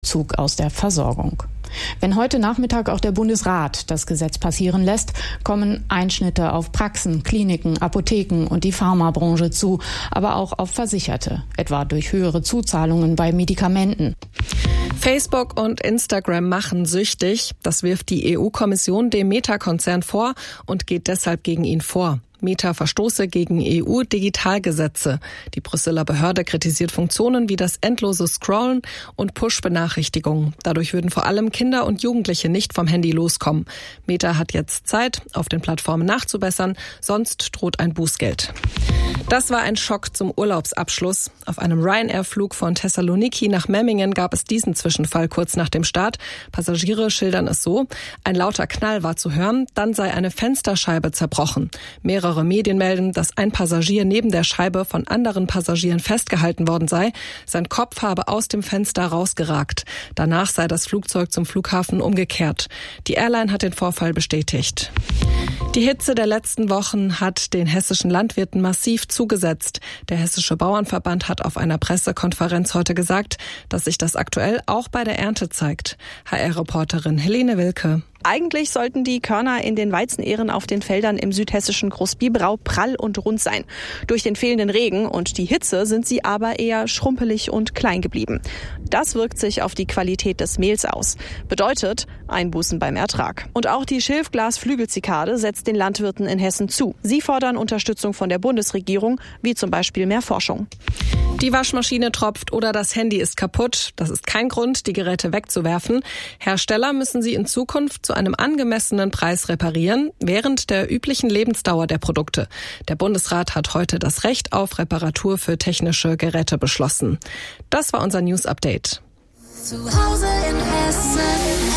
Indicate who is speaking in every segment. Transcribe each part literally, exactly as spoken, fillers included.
Speaker 1: Zug aus der Versorgung. Wenn heute Nachmittag auch der Bundesrat das Gesetz passieren lässt, kommen Einschnitte auf Praxen, Kliniken, Apotheken und die Pharmabranche zu, aber auch auf Versicherte, etwa durch höhere Zuzahlungen bei Medikamenten.
Speaker 2: Facebook und Instagram machen süchtig. Das wirft die E U-Kommission dem Meta-Konzern vor und geht deshalb gegen ihn vor. Meta verstoße gegen E U-Digitalgesetze. Die Brüsseler Behörde kritisiert Funktionen wie das endlose Scrollen und Push-Benachrichtigungen. Dadurch würden vor allem Kinder und Jugendliche nicht vom Handy loskommen. Meta hat jetzt Zeit, auf den Plattformen nachzubessern, sonst droht ein Bußgeld. Das war ein Schock zum Urlaubsabschluss. Auf einem Ryanair-Flug von Thessaloniki nach Memmingen gab es diesen Zwischenfall kurz nach dem Start. Passagiere schildern es so: Ein lauter Knall war zu hören, dann sei eine Fensterscheibe zerbrochen. Mehrere Medien melden, dass ein Passagier neben der Scheibe von anderen Passagieren festgehalten worden sei. Sein Kopf habe aus dem Fenster rausgeragt. Danach sei das Flugzeug zum Flughafen umgekehrt. Die Airline hat den Vorfall bestätigt. Die Hitze der letzten Wochen hat den hessischen Landwirten massiv zugesetzt. Der Hessische Bauernverband hat auf einer Pressekonferenz heute gesagt, dass sich das aktuell auch bei der Ernte zeigt. H R-Reporterin Helene Wilke.
Speaker 3: Eigentlich sollten die Körner in den Weizenähren auf den Feldern im südhessischen Großbiberau prall und rund sein. Durch den fehlenden Regen und die Hitze sind sie aber eher schrumpelig und klein geblieben. Das wirkt sich auf die Qualität des Mehls aus. Bedeutet Einbußen beim Ertrag. Und auch die Schilfglas-Flügelzikade setzt den Landwirten in Hessen zu. Sie fordern Unterstützung von der Bundesregierung, wie zum Beispiel mehr Forschung.
Speaker 2: Die Waschmaschine tropft oder das Handy ist kaputt. Das ist kein Grund, die Geräte wegzuwerfen. Hersteller müssen sie in Zukunft zu einem angemessenen Preis reparieren, während der üblichen Lebensdauer der Produkte. Der Bundesrat hat heute das Recht auf Reparatur für technische Geräte beschlossen. Das war unser News Update.
Speaker 4: Zu Hause in Hessen.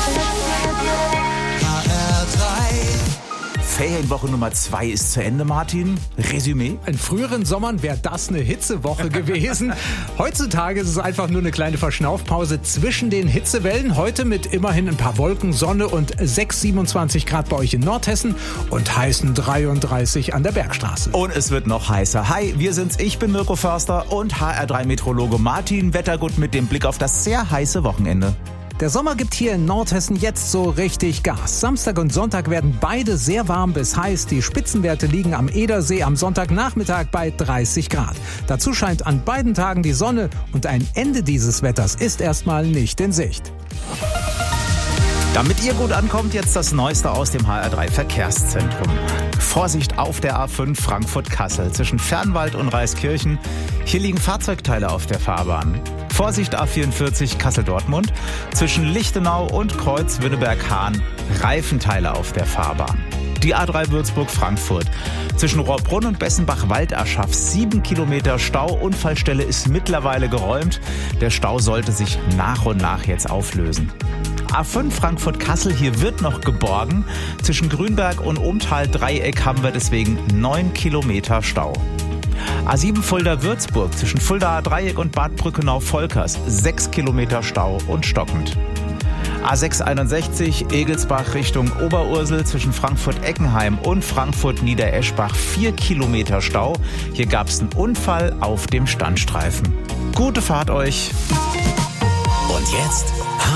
Speaker 5: Ferienwoche Nummer zwei ist zu Ende, Martin. Resümee?
Speaker 6: In früheren Sommern wäre das eine Hitzewoche gewesen. Heutzutage ist es einfach nur eine kleine Verschnaufpause zwischen den Hitzewellen. Heute mit immerhin ein paar Wolken, Sonne und sechs, siebenundzwanzig Grad bei euch in Nordhessen und heißen dreiunddreißig an der Bergstraße.
Speaker 5: Und es wird noch heißer. Hi, wir sind's. Ich bin Mirko Förster und H R drei Meteorologe Martin Wettergut mit dem Blick auf das sehr heiße Wochenende.
Speaker 6: Der Sommer gibt hier in Nordhessen jetzt so richtig Gas. Samstag und Sonntag werden beide sehr warm bis heiß. Die Spitzenwerte liegen am Edersee am Sonntagnachmittag bei dreißig Grad. Dazu scheint an beiden Tagen die Sonne und ein Ende dieses Wetters ist erstmal nicht in Sicht.
Speaker 5: Damit ihr gut ankommt, jetzt das Neueste aus dem H R drei Verkehrszentrum. Vorsicht auf der A fünf Frankfurt-Kassel zwischen Fernwald und Reiskirchen. Hier liegen Fahrzeugteile auf der Fahrbahn. Vorsicht A vierundvierzig Kassel-Dortmund zwischen Lichtenau und Kreuz-Wünnenberg-Hahn. Reifenteile auf der Fahrbahn. Die A drei Würzburg-Frankfurt zwischen Rohrbrunn und Bessenbach-Waldaschaf. Sieben Kilometer Stau. Unfallstelle ist mittlerweile geräumt. Der Stau sollte sich nach und nach jetzt auflösen. A fünf Frankfurt-Kassel, hier wird noch geborgen. Zwischen Grünberg und Umtal-Dreieck haben wir deswegen neun Kilometer Stau. A sieben Fulda-Würzburg zwischen Fulda-Dreieck und Bad Brückenau-Volkers. sechs Kilometer Stau und stockend. A sechs einundsechzig Egelsbach Richtung Oberursel zwischen Frankfurt-Eckenheim und Frankfurt-Niedereschbach. vier Kilometer Stau. Hier gab es einen Unfall auf dem Standstreifen. Gute Fahrt euch.
Speaker 4: Und jetzt